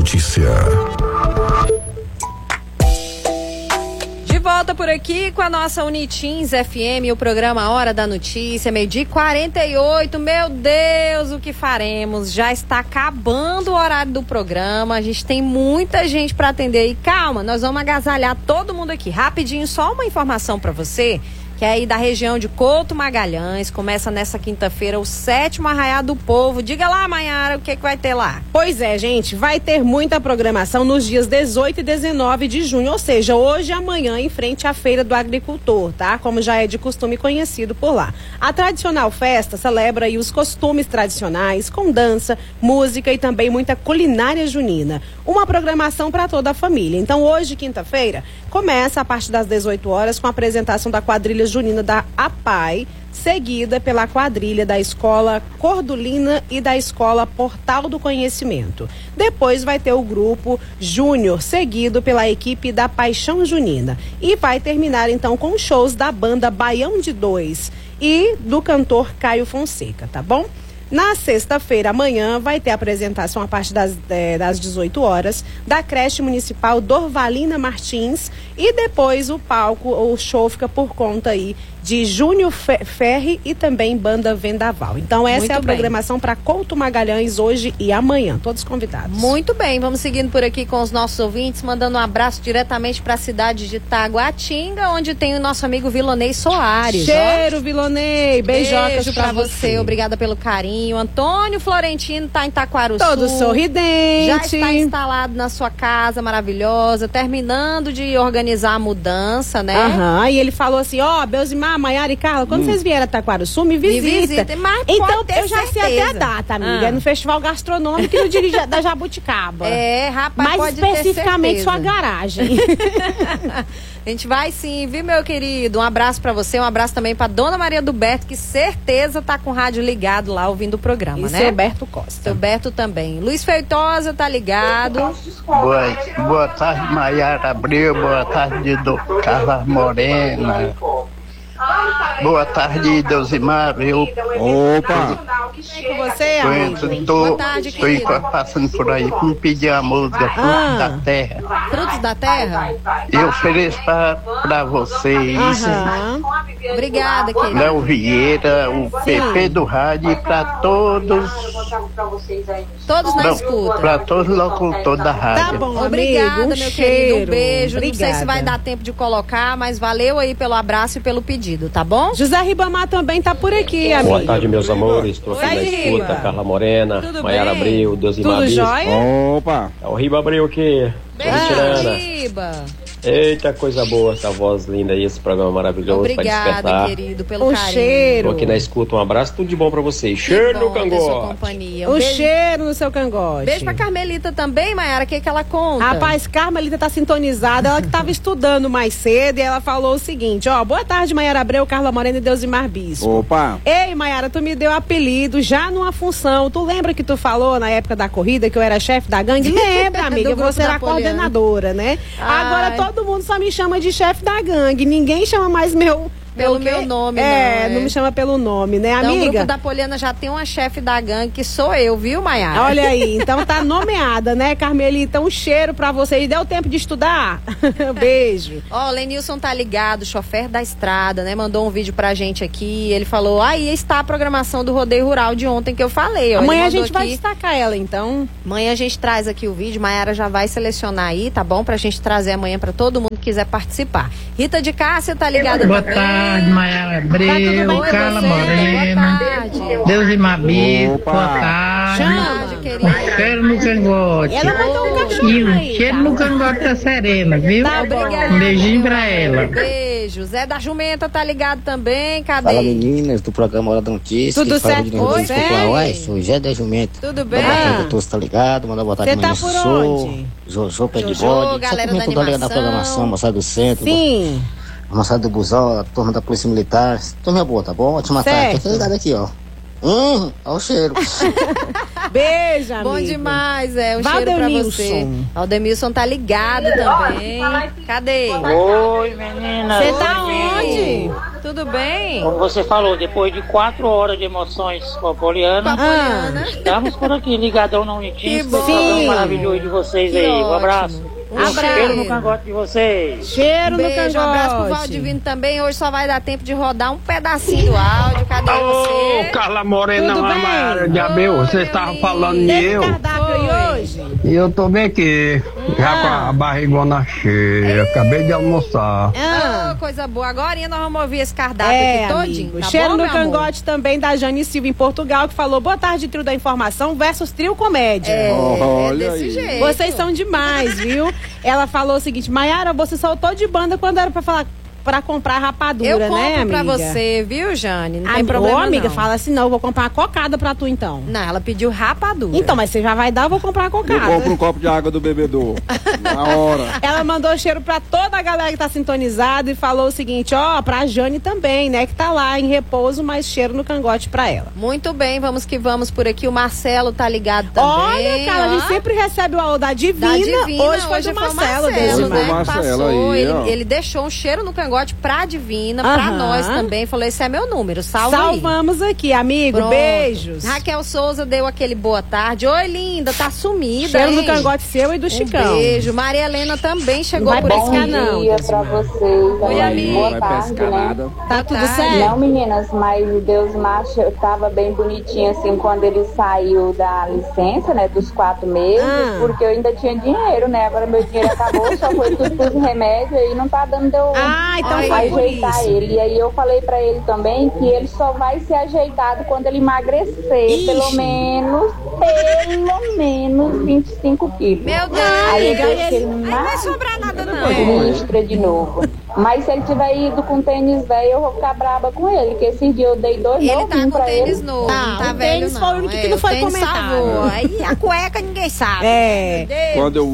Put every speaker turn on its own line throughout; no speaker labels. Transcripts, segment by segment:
notícia.
De volta por aqui com a nossa Unitins FM, o programa Hora da Notícia, 12h48. Meu Deus, o que faremos? Já está acabando o horário do programa, a gente tem muita gente para atender e calma, nós vamos agasalhar todo mundo aqui. Rapidinho, só uma informação para você, que é aí da região de Couto Magalhães. Começa nessa quinta-feira o 7º Arraiá do Povo. Diga lá, Maiara, o que vai ter lá?
Pois é, gente, vai ter muita programação nos dias 18 e 19 de junho, ou seja, hoje e amanhã, em frente à Feira do Agricultor, tá? Como já é de costume conhecido por lá. A tradicional festa celebra aí os costumes tradicionais, com dança, música e também muita culinária junina. Uma programação para toda a família. Então, hoje, quinta-feira, começa a partir das 18 horas com a apresentação da quadrilha junina da APAI, seguida pela quadrilha da Escola Cordulina e da Escola Portal do Conhecimento. Depois vai ter o grupo Júnior, seguido pela equipe da Paixão Junina. E vai terminar então com shows da banda Baião de Dois e do cantor Caio Fonseca, tá bom? Na sexta-feira, amanhã, vai ter a apresentação a partir das 18 horas da creche municipal Dorvalina Martins e depois o show fica por conta aí de Júnior Ferri e também Banda Vendaval. Então essa
Muito
é a
bem.
programação para Couto Magalhães hoje e amanhã, todos convidados.
Muito bem, vamos seguindo por aqui com os nossos ouvintes, mandando um abraço diretamente para a cidade de Taguatinga, onde tem o nosso amigo Vilonei Soares.
Cheiro, Vilonei, beijocas
Beijo pra você, obrigada pelo carinho. Antônio Florentino tá em Taquaruçu.
Todo sorridente.
Já está instalado na sua casa maravilhosa, terminando de organizar a mudança, né?
Aham, e ele falou assim, Belzimar, Maiara e Carla, quando vocês vierem a Taquaruçu, me visita.
Mas
então,
pode ter
eu já sei até a data, amiga. É no Festival Gastronômico e no Dirige da Jabuticaba.
Rapaz,
mais
pode ter
especificamente
certeza.
sua garagem.
A gente vai sim, viu, meu querido? Um abraço pra você, um abraço também pra Dona Maria do Berto, que certeza tá com o rádio ligado lá, ouvindo o programa,
E
né?
seu Berto Costa.
Seu Berto também. Luiz Feitosa tá ligado.
Boa tarde, Maiara Abreu. Boa tarde, Carla Morena. Boa tarde, Deusimar.
Opa! Com você, amigo?
Boa tarde, querido.
Passando por aí para me pedir a música Frutos da Terra.
Frutos da Terra?
Eu ofereço para vocês.
Obrigada, querido.
Léo Vieira, o PP do rádio e para todos.
Todos na escuta.
Para todos os locutores da rádio.
Tá bom,
Obrigada,
amigo,
meu querido. Um beijo.
Obrigada.
Não sei se vai dar tempo de colocar, mas valeu aí pelo abraço e pelo pedido, tá bom?
José Ribamar também tá por aqui, amigo.
Boa tarde, meus amores. Estou aqui na escuta. Carla Morena,
Tudo
Maiara
bem?
Abreu, Deusimar
Tudo
Bispo.
jóia?
Opa! É o Riba Abreu aqui.
Beijo, Riba.
Eita, coisa boa, essa voz linda aí, esse programa maravilhoso pra
Obrigada,
despertar.
querido, pelo
O
carinho.
cheiro.
Tô aqui na escuta, um abraço, tudo de bom pra vocês.
Que
Cheiro no
bom ter sua
cangote.
companhia.
O
beijo,
cheiro no seu cangote.
beijo pra Carmelita também, Maiara, o que ela conta?
Rapaz, Carmelita tá sintonizada, ela que tava estudando mais cedo e ela falou o seguinte, boa tarde, Maiara Abreu, Carla Morena e Deusimar Bispo.
Opa!
Ei, Maiara, tu me deu apelido já numa função. Tu lembra que tu falou na época da corrida que eu era chefe da gangue? Lembra, amiga?
Do grupo
Você era a
Napoleão.
coordenadora, né?
Ai.
Agora todo mundo só me chama de chefe da gangue. Ninguém chama mais
Pelo meu nome,
não me chama pelo nome, né,
Então, o
amiga?
grupo da Poliana já tem uma chefe da gangue, que sou eu, viu, Maiara?
Olha aí, então tá nomeada, né, Carmelita? Um cheiro pra você. E deu tempo de estudar? Beijo.
Ó, o Lenilson tá ligado, chofer da estrada, né? Mandou um vídeo pra gente aqui. Ele falou, aí está a programação do Rodeio Rural de ontem que eu falei. Ó.
Amanhã
Ele
a gente
mandou
vai
aqui.
destacar ela, então.
Amanhã a gente traz aqui o vídeo, Maiara já vai selecionar aí, tá bom? Pra gente trazer amanhã pra todo mundo que quiser participar. Rita de Cássia tá ligada
Boa
também.
tarde, Maiara
Tá tudo
Abreu,
bem,
Carla
você?
Morena,
Boa tarde.
Deusimar Bispo,
Opa.
boa tarde.
Chama, querida.
Cheiro no cangote.
Ela mandou um cachorro
E o
aí.
cheiro no cangote da Serena, viu?
Tá bom.
Obrigada.
Um beijinho pra ela.
Beijo. Zé da Jumenta tá ligado também. Cadê?
Fala, meninas do programa Hora da Notícia.
Tudo
que fala
certo
de
com
Notícias
você?
Populares. Sou Jé da Jumenta.
Tudo bem?
Boa tarde, doutor, você tá ligado? Manda boa tarde,
Você tá
Mãe
por
Sou,
onde?
Jojo, Pé de
Jojo,
Bode.
galera da
Toda a
animação.
programação, moçada do centro.
Sim.
A moçada do Busão, a turma da Polícia Militar. Turma boa, tá bom? Ótima
Certo.
tarde. Tô ligado aqui, ó. Olha o cheiro.
Beijo, amigo.
Bom demais, um cheiro pra
Valdemilson.
você. Valdemilson tá ligado também. Cadê?
Oi, menina.
Você tá onde?
Tudo bem?
Como você falou, depois de 4 horas de emoções copolianas, estamos por aqui, ligadão na Unitim. Esse programa maravilhoso de vocês aí. Um abraço. Cheiro no cangote de vocês.
Cheiro no cangote.
Um abraço pro Valdivino também. Hoje só vai dar tempo de rodar um pedacinho do áudio. Cadê você?
Ô, Carla Morena, Mara de Abel, você estava falando de eu. E eu tô bem aqui, já com a barrigona cheia. Acabei de almoçar.
Coisa boa. Agora nós vamos ouvir esse cardápio aqui todinho. Tá
Cheiro
bom,
no cangote também da Jane Silva em Portugal, que falou: boa tarde, trio da informação versus trio comédia.
Olha desse jeito.
Vocês são demais, viu? Ela falou o seguinte: Maiara, você soltou de banda quando era pra falar. Pra comprar rapadura,
eu compro,
né, amiga?
pra você, viu, Jane? Não tem problema,
amiga,
não.
fala assim, não, eu vou comprar uma cocada pra tu, então.
Não, ela pediu rapadura.
Então, mas você já vai dar, eu vou comprar uma cocada.
Eu compro um copo de água do bebedouro, na hora.
Ela mandou cheiro pra toda a galera que tá sintonizada e falou o seguinte, pra Jane também, né, que tá lá em repouso, mas cheiro no cangote pra ela.
Muito bem, vamos que vamos por aqui. O Marcelo tá ligado também.
Olha, cara, a gente sempre recebe o áudio da Divina. Hoje foi do Marcelo,
né? Passou,
aí,
ele deixou um cheiro no cangote pra Divina, pra nós também. Falou, esse é meu número,
salvamos aqui, amigo. Pronto. Beijos.
Raquel Souza deu aquele boa tarde. Oi, linda, tá sumida,
cheiro no cangote seu e do Chicão.
Beijo. Maria Helena também chegou por esse canal.
Bom dia pra vocês.
Oi, amiga.
Boa tarde, né?
Tá tudo certo?
Não, meninas, mas o Deus Macho tava bem bonitinho, assim, quando ele saiu da licença, né, dos 4 meses, porque eu ainda tinha dinheiro, né? Agora meu dinheiro acabou, só foi tudo pros remédios e não tá dando
então foi por isso.
Ele. E aí eu falei pra ele também que ele só vai ser ajeitado quando ele emagrecer, pelo menos 25 quilos.
Meu Deus,
aí
ele não vai sobrar nada não.
Ministra de novo. Mas se ele tiver ido com tênis velho, eu vou ficar braba com ele, que esse dia eu dei 2 novinhos pra ele.
Ele tá com tênis novo, não tá velho
tênis
não.
Foi o único que não foi comentado.
Aí a cueca ninguém sabe.
Quando eu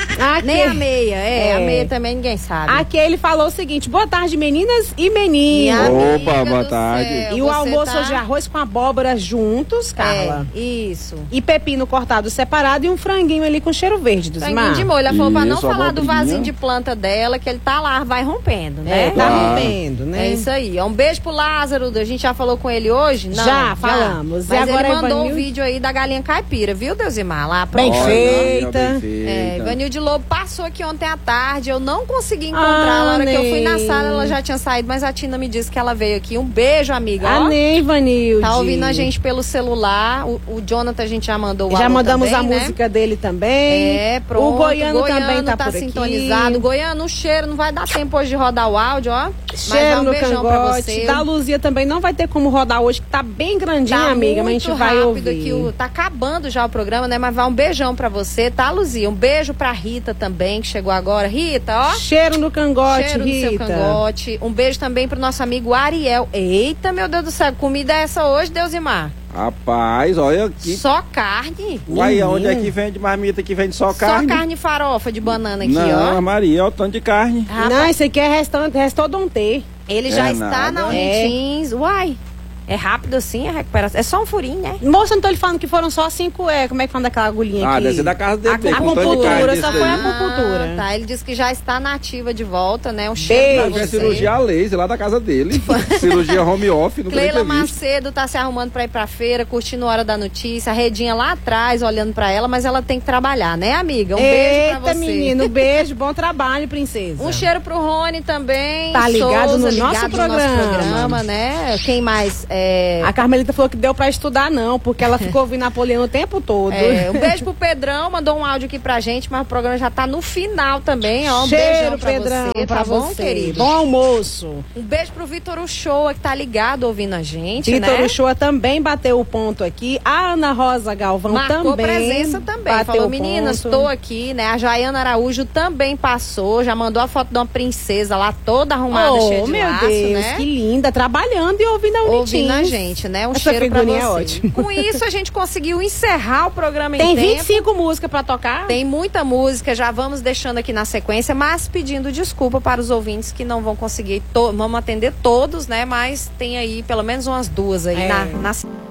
nem a meia, a meia também ninguém sabe.
Aqui ele falou o seguinte: boa tarde, meninas e meninos.
Opa, boa tarde.
E o almoço hoje é arroz com abóbora juntos, Carla.
Isso.
E pepino cortado separado e um franguinho ali com cheiro verde dos
franguinho de molho. Ela falou pra não falar do vasinho de planta dela, que ele tá lá, vai rompendo, né?
Tá rompendo, né?
É isso aí. Um beijo pro Lázaro. A gente já falou com ele hoje? Não,
já falamos.
Mas
e agora
ele mandou um vídeo aí da galinha caipira, viu, Deusimar? Lá
bem feita.
Ivanilde Lobo passou aqui ontem à tarde. Eu não consegui encontrar. Na hora que eu fui na sala, ela já tinha saído, mas a Tina me disse que ela veio aqui. Um beijo, amiga.
Ney, Ivanilde.
Tá ouvindo a gente pelo celular. O Jonathan, a gente já mandou o
Já mandamos
também,
a música dele também.
Pronto.
O Goiano também tá por
sintonizado.
aqui.
Goiano, o cheiro, não vai dar tempo hoje de rodar o áudio, ó.
Cheiro
um
no
beijão
cangote.
pra você.
Da Luzia também não vai ter como rodar hoje, que tá bem grandinho, amiga, mas a gente vai ouvir.
Aqui, tá acabando já o programa, né? Mas vai um beijão pra você, tá, Luzia? Um beijo pra Rita também, que chegou agora. Rita, ó.
Cheiro no cangote,
cheiro
Rita.
No seu cangote. Um beijo também pro nosso amigo Ariel. Eita, meu Deus do céu, comida é essa hoje, Deusimar?
Rapaz, olha aqui.
Só carne?
Uai, onde é que vende marmita que vende só carne?
Só carne e farofa de banana aqui,
não,
ó.
Maria, olha o tanto de carne.
Não, isso aqui é restauranté.
Ele já está na Unitins. Uai. É rápido assim a recuperação? É só um furinho, né?
Moça, não tô lhe falando que foram só 5, como é que fala daquela agulhinha aqui?
Deve ser da casa dele.
Acupuntura, só foi a acupuntura.
Tá, ele disse que já está nativa de volta, né? Um cheiro pra você.
É cirurgia a laser lá da casa dele. Cirurgia home office, não
Cleila Macedo tá se arrumando pra ir pra feira, curtindo a Hora da Notícia. A Redinha lá atrás, olhando pra ela, mas ela tem que trabalhar, né, amiga? Um beijo pra você.
Eita, menino, beijo, bom trabalho, princesa.
Um cheiro pro Rony também.
Tá ligado
Souza,
no nosso programa,
né? Quem mais?
A Carmelita falou que deu pra estudar não, porque ela ficou ouvindo Napoleão o tempo todo.
Um beijo pro Pedrão, mandou um áudio aqui pra gente, mas o programa já tá no final também, ó. Um
cheiro,
beijão pra
Pedrão,
você,
pra
tá bom,
você.
querido?
Bom almoço.
Um beijo pro Vitor Uchoa, que tá ligado ouvindo a gente,
Vitor
né?
Uchoa também bateu o ponto aqui. A Ana Rosa Galvão
marcou
também
presença também. Falou, meninas, tô aqui, né? A Jaiana Araújo também passou, já mandou a foto de uma princesa lá toda arrumada, cheia de
meu
laço,
Deus,
né?
Que linda, trabalhando e ouvindo a Unitins.
Ouvindo a gente, né? Um cheiro pra você.
É ótimo.
Com isso, a gente conseguiu encerrar o programa
Tem
em tempo.
25 músicas pra tocar?
Tem muita música, já vamos deixando aqui na sequência, mas pedindo desculpa para os ouvintes que não vão conseguir, vamos atender todos, né? Mas tem aí pelo menos umas 2 aí na